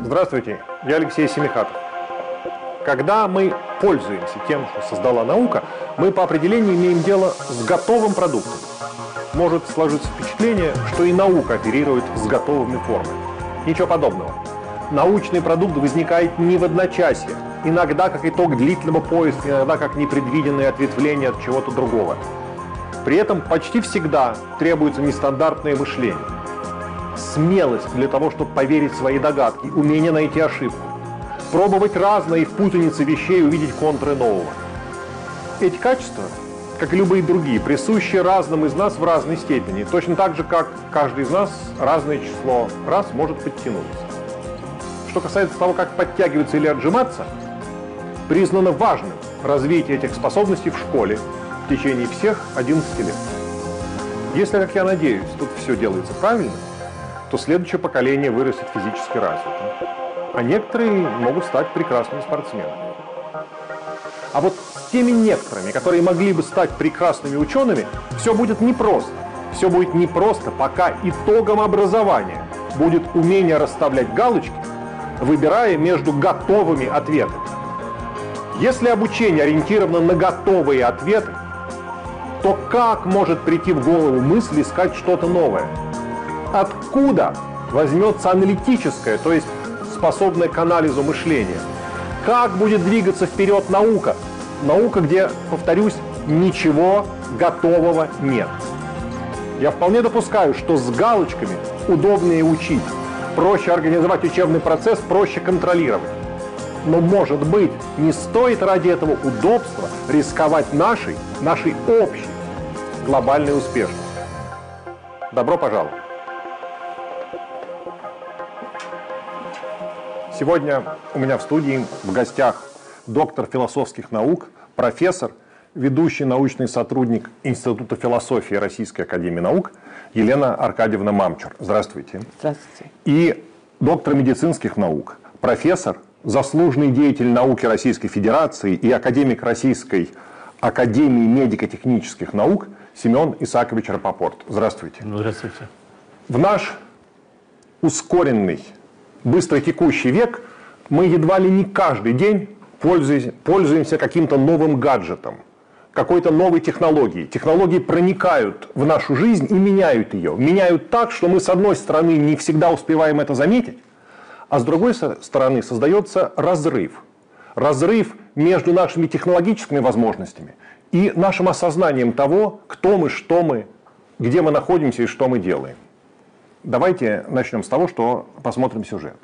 Здравствуйте, я Алексей Семихатов. Когда мы пользуемся тем, что создала наука, мы по определению имеем дело с готовым продуктом. Может сложиться впечатление, что и наука оперирует с готовыми формами. Ничего подобного. Научный продукт возникает не в одночасье, иногда как итог длительного поиска, иногда как непредвиденное ответвление от чего-то другого. При этом почти всегда требуется нестандартное мышление. Смелость для того, чтобы поверить в свои догадки, умение найти ошибку. Пробовать разное и в путанице вещей увидеть контуры нового. Эти качества, как и любые другие, присущи разным из нас в разной степени. Точно так же, как каждый из нас разное число раз может подтянуться. Что касается того, как подтягиваться или отжиматься, признано важным развитие этих способностей в школе в течение всех 11 лет. Если, как я надеюсь, тут все делается правильно, то следующее поколение вырастет физически развитым, а некоторые могут стать прекрасными спортсменами. А вот с теми некоторыми, которые могли бы стать прекрасными учеными, все будет непросто. Все будет непросто, пока итогом образования будет умение расставлять галочки, выбирая между готовыми ответами. Если обучение ориентировано на готовые ответы, то как может прийти в голову мысль искать что-то новое? Откуда возьмется аналитическое, то есть способное к анализу мышления? Как будет двигаться вперед наука? Наука, где, повторюсь, ничего готового нет. Я вполне допускаю, что с галочками удобнее учить. Проще организовать учебный процесс, проще контролировать. Но, может быть, не стоит ради этого удобства рисковать нашей общей глобальной успешностью. Добро пожаловать! Сегодня у меня в студии в гостях доктор философских наук, профессор, ведущий научный сотрудник Института философии Российской академии наук Елена Аркадьевна Мамчур. Здравствуйте. Здравствуйте. И доктор медицинских наук, профессор, заслуженный деятель науки Российской Федерации и академик Российской академии медико-технических наук Семен Исаакович Рапопорт. Здравствуйте. Здравствуйте. В наш ускоренный, быстротекущий век мы едва ли не каждый день пользуемся каким-то новым гаджетом, какой-то новой технологией. Технологии проникают в нашу жизнь и меняют ее. Меняют так, что мы, с одной стороны, не всегда успеваем это заметить, а с другой стороны создается разрыв. Разрыв между нашими технологическими возможностями и нашим осознанием того, кто мы, что мы, где мы находимся и что мы делаем. Давайте начнем с того, что посмотрим сюжет.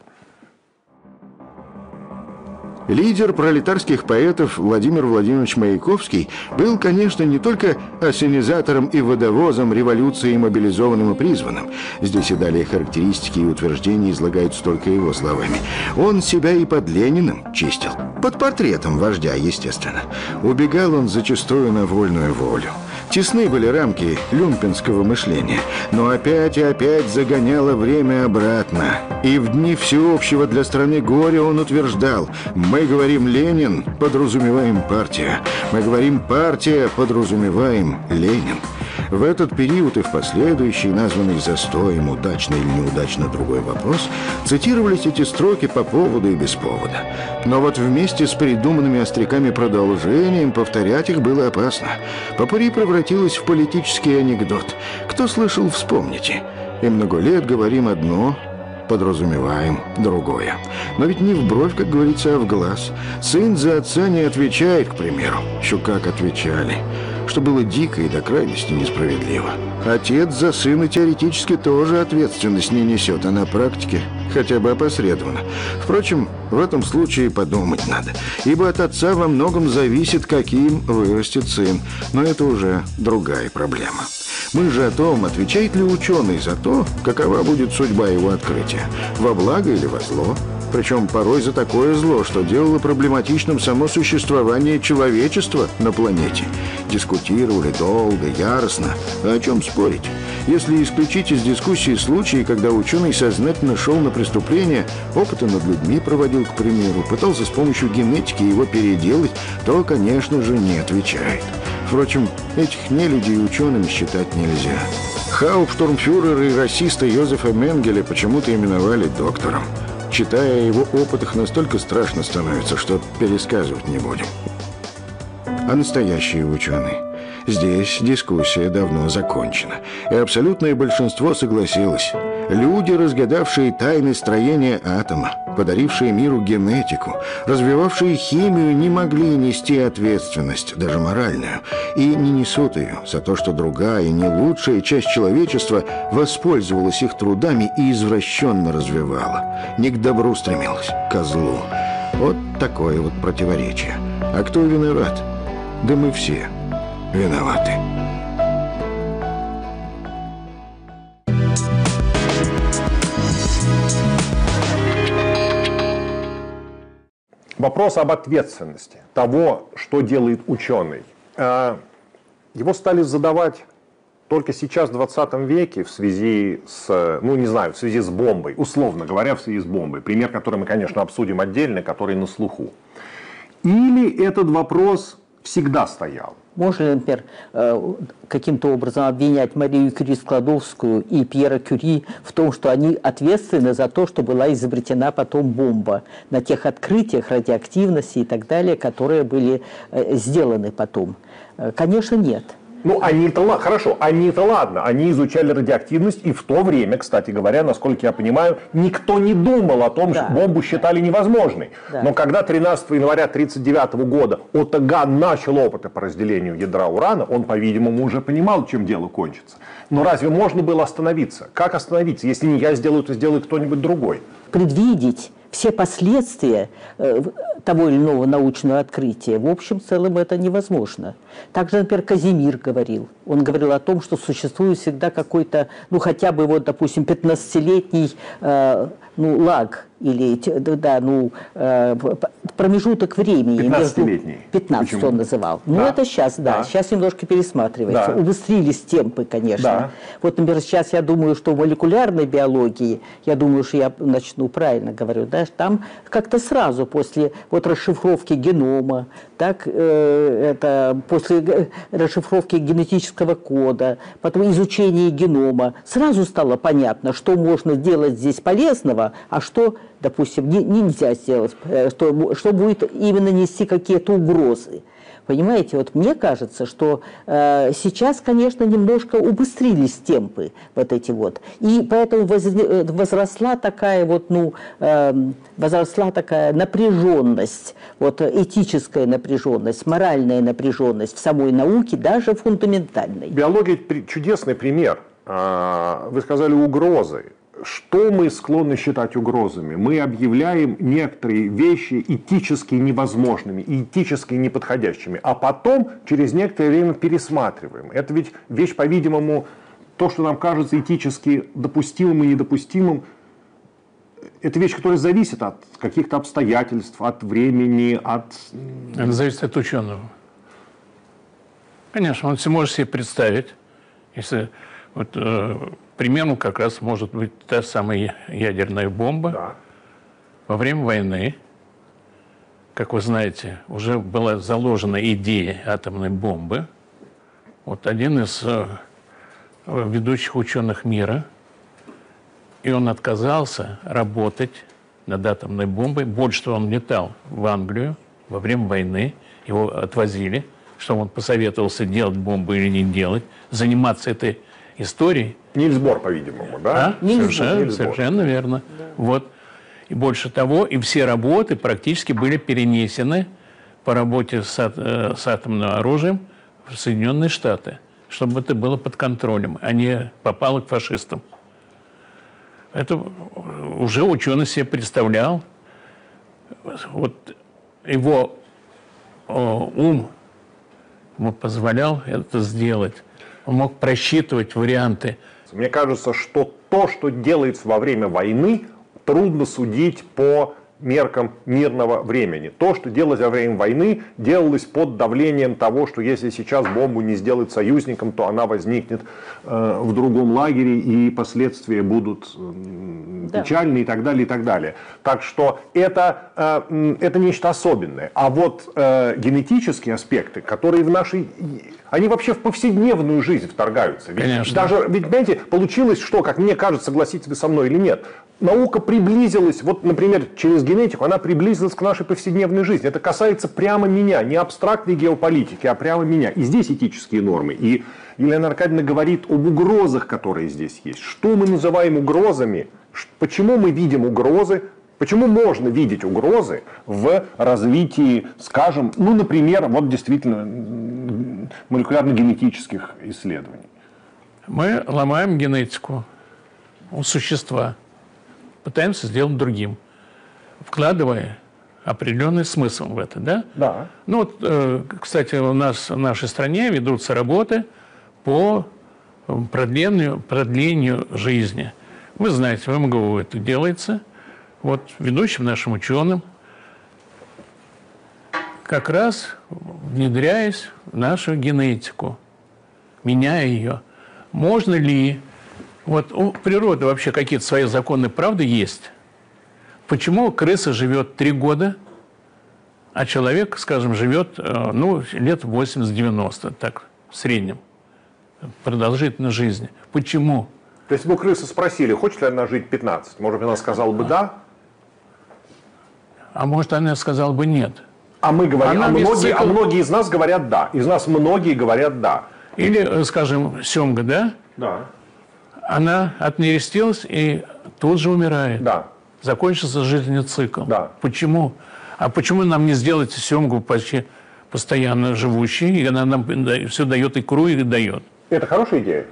Лидер пролетарских поэтов Владимир Владимирович Маяковский был, конечно, не только ассенизатором и водовозом революции, мобилизованным и призванным. Здесь и далее характеристики и утверждения излагаются только его словами. Он себя и под Лениным чистил. Под портретом вождя, естественно. Убегал он зачастую на вольную волю. Тесны были рамки люмпинского мышления, но опять и опять загоняло время обратно. И в дни всеобщего для страны горя он утверждал: мы говорим Ленин, подразумеваем партия. Мы говорим партия, подразумеваем Ленин. В этот период и в последующий, названный застоем, удачно или неудачно другой вопрос, цитировались эти строки по поводу и без повода. Но вот вместе с придуманными остряками продолжением повторять их было опасно. Попурри превратилось в политический анекдот. Кто слышал, вспомните. И много лет говорим одно, подразумеваем другое. Но ведь не в бровь, как говорится, а в глаз. Сын за отца не отвечает, к примеру. Еще как отвечали. Что было дико и до крайности несправедливо. Отец за сына теоретически тоже ответственность не несет, а на практике хотя бы опосредованно. Впрочем, в этом случае подумать надо, ибо от отца во многом зависит, каким вырастет сын. Но это уже другая проблема. Мы же о том, отвечает ли ученый за то, какова будет судьба его открытия, во благо или во зло. Причем порой за такое зло, что делало проблематичным само существование человечества на планете. Дискутировали долго, яростно. А о чем спорить? Если исключить из дискуссии случаи, когда ученый сознательно шел на преступление, опыты над людьми проводил, к примеру, пытался с помощью генетики его переделать, то, конечно же, не отвечает. Впрочем, этих нелюдей учеными считать нельзя. Хауптштурмфюрера и расиста Йозефа Менгеля почему-то именовали доктором. Читая о его опытах, настолько страшно становится, что пересказывать не будем. А настоящие ученые? Здесь дискуссия давно закончена, и абсолютное большинство согласилось. Люди, разгадавшие тайны строения атома, подарившие миру генетику, развивавшие химию, не могли нести ответственность, даже моральную, и не несут ее за то, что другая, не лучшая часть человечества воспользовалась их трудами и извращенно развивала. Не к добру стремилась, к злу. Вот такое вот противоречие. А кто виноват? Да мы все виноваты. Вопрос об ответственности того, что делает ученый. Его стали задавать только сейчас, в 20 веке, в связи с, ну не знаю, в связи с бомбой, условно говоря, в связи с бомбой. Пример, который мы, конечно, обсудим отдельно, который на слуху. Или этот вопрос всегда стоял? Можно ли, например, каким-то образом обвинять Марию Кюри Складовскую и Пьера Кюри в том, что они ответственны за то, что была изобретена потом бомба на тех открытиях радиоактивности и так далее, которые были сделаны потом? Конечно, нет. Ну, они-то хорошо, они-то ладно, они изучали радиоактивность, и в то время, кстати говоря, насколько я понимаю, никто не думал о том, что бомбу считали невозможной. Да. Но когда 13 января 1939 года Отто Гahn начал опыты по разделению ядра урана, он, по-видимому, уже понимал, чем дело кончится. Но разве можно было остановиться? Как остановиться? Если не я сделаю, то сделает кто-нибудь другой. Предвидеть все последствия того или иного научного открытия, в общем целом, это невозможно. Также, например, Казимир говорил. Он говорил о том, что существует всегда какой-то, ну, хотя бы, вот, допустим, 15-летний лаг, или, промежуток времени. 15-летний. 15 почему? Он называл. Ну, это сейчас, да. Сейчас немножко пересматривается. Да. Убыстрились темпы, конечно. Да. Вот, например, сейчас я думаю, что в молекулярной биологии, я думаю, что я начну правильно говорю, да, там как-то сразу после вот расшифровки генома, так, это после расшифровки генетического кода, потом изучения генома, сразу стало понятно, что можно делать здесь полезного, а что, допустим, нельзя сделать, что будет именно нести какие-то угрозы. Понимаете, вот мне кажется, что сейчас, конечно, немножко убыстрились темпы вот эти вот. И поэтому возросла такая вот, возросла такая напряженность, вот этическая напряженность, моральная напряженность в самой науке, даже фундаментальной. Биология – чудесный пример. Вы сказали угрозы. Что мы склонны считать угрозами? Мы объявляем некоторые вещи этически невозможными, этически неподходящими, а потом через некоторое время пересматриваем. Это ведь вещь, по-видимому, то, что нам кажется этически допустимым и недопустимым, это вещь, которая зависит от каких-то обстоятельств, от времени, от... Это зависит от ученого. Конечно, он может себе представить, если... Вот, примерно как раз может быть та самая ядерная бомба. Да. Во время войны, как вы знаете, уже была заложена идея атомной бомбы. Вот один из ведущих ученых мира, и он отказался работать над атомной бомбой. Больше того, он летал в Англию во время войны, его отвозили, чтобы он посоветовался, делать бомбу или не делать, заниматься этой историей. Нильс Бор, по-видимому, да? Совершенно верно. Да. Вот. И больше того, и все работы практически были перенесены по работе с атомным оружием в Соединенные Штаты, чтобы это было под контролем, а не попало к фашистам. Это уже ученый себе представлял. Вот его ум ему позволял это сделать. Он мог просчитывать варианты. Мне кажется, что то, что делается во время войны, трудно судить по меркам мирного времени. То, что делалось во время войны, делалось под давлением того, что если сейчас бомбу не сделать союзником, то она возникнет в другом лагере, и последствия будут печальные и так далее, и так далее. Так что это нечто особенное. А вот генетические аспекты, которые они вообще в повседневную жизнь вторгаются. Конечно. Ведь, понимаете, получилось, что, как мне кажется, согласитесь вы со мной или нет, наука приблизилась, вот, например, через генетику, она приблизилась к нашей повседневной жизни. Это касается прямо меня, не абстрактной геополитики, а прямо меня. И здесь этические нормы. И Елена Аркадьевна говорит об угрозах, которые здесь есть. Что мы называем угрозами? Почему мы видим угрозы? Почему можно видеть угрозы в развитии, скажем, например, вот действительно молекулярно-генетических исследований? Мы ломаем генетику у существа, пытаемся сделать другим, вкладывая определенный смысл в это, да? Да. Кстати, у нас в нашей стране ведутся работы по продлению жизни. Вы знаете, в МГУ это делается. Вот ведущим нашим ученым, как раз внедряясь в нашу генетику, меняя ее. Можно ли... Вот у природы вообще какие-то свои законы правды есть. Почему крыса живет 3 года, а человек, скажем, живет лет 80-90, так, в среднем, продолжительность жизни? Почему? То есть, если бы у крысы спросили, хочет ли она жить 15, может быть, она сказала бы «да», а может, она сказала бы «нет». А мы говорим, многие из нас говорят «да». Из нас многие говорят «да». Или, скажем, семга, да? Да. Она отнерестилась и тут же умирает. Да. Закончился жизненный цикл. Да. Почему? А почему нам не сделать семгу почти постоянно живущей, и она нам все дает икру и дает? Это хорошая идея?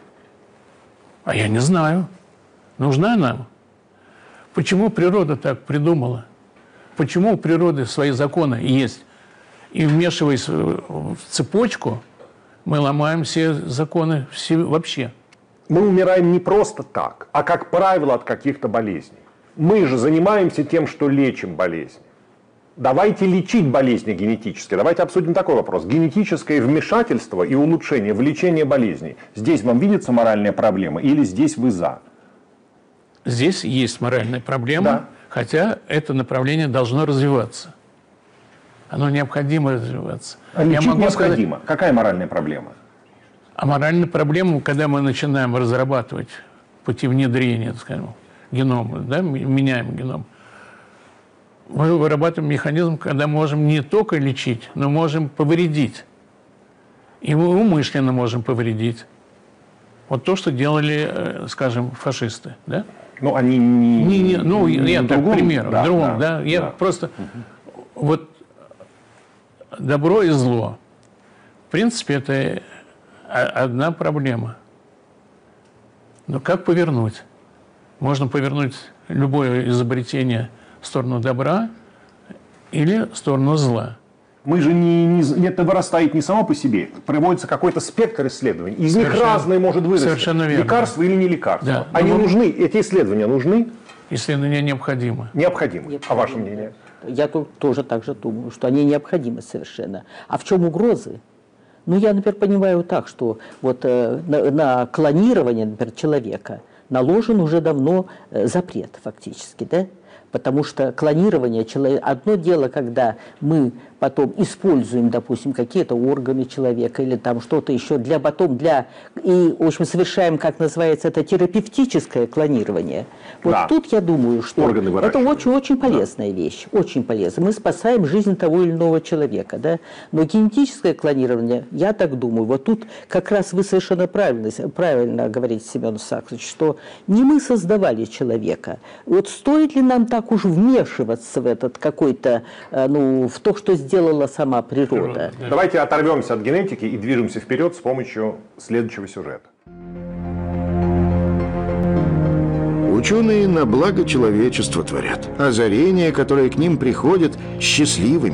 А я не знаю. Нужна нам? Почему природа так придумала? Почему у природы свои законы есть? И вмешиваясь в цепочку, мы ломаем все законы вообще. Мы умираем не просто так, а, как правило, от каких-то болезней. Мы же занимаемся тем, что лечим болезни. Давайте лечить болезни генетически. Давайте обсудим такой вопрос. Генетическое вмешательство и улучшение в лечение болезней. Здесь вам видится моральная проблема или здесь вы за? Здесь есть моральная проблема, да. Хотя это направление должно развиваться. Оно необходимо развиваться. А лечить необходимо. Какая моральная проблема? А моральная проблема, когда мы начинаем разрабатывать пути внедрения, так скажем, генома, да, меняем геном, мы вырабатываем механизм, когда можем не только лечить, но можем повредить. И мы умышленно можем повредить. Вот то, что делали, скажем, фашисты, да? Ну, они не я так, к примеру, да, в другом, да. Я просто... Вот добро и зло. В принципе, это одна проблема. Но как повернуть? Можно повернуть любое изобретение в сторону добра или в сторону зла. Мы же это вырастает не само по себе. Проводится какой-то спектр исследований. Из них разные может вырасти. Совершенно верно. Лекарства или не лекарства. Да. Они нужны, эти исследования нужны? Исследования необходимы. Необходимы. А ваше мнение? Я тоже так же думаю, что они необходимы совершенно. А в чем угрозы? Я, например, понимаю так, что вот на клонирование, например, человека наложен уже давно запрет фактически, да? Потому что клонирование человека... Одно дело, когда мы потом используем, допустим, какие-то органы человека или там что-то еще и, в общем, совершаем, как называется, это терапевтическое клонирование. Вот да. Тут я думаю, что это очень-очень полезная вещь, очень полезная. Мы спасаем жизнь того или иного человека, да? Но генетическое клонирование, я так думаю, вот тут как раз вы совершенно правильно говорите, Семен Саксович, что не мы создавали человека. Вот стоит ли нам так уж вмешиваться в этот какой-то, в то, что сделала сама природа. Давайте оторвемся от генетики и движемся вперед с помощью следующего сюжета. Ученые на благо человечества творят. Озарения, которые к ним приходят, счастливыми.